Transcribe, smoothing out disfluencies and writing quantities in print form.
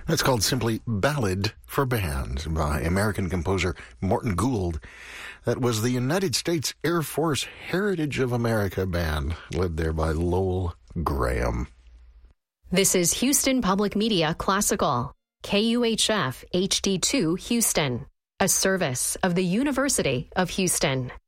That's called simply Ballad for Band by American composer Morton Gould. That was the United States Air Force Heritage of America Band, led there by Lowell Graham. This is Houston Public Media Classical, KUHF HD2 Houston, a service of the University of Houston.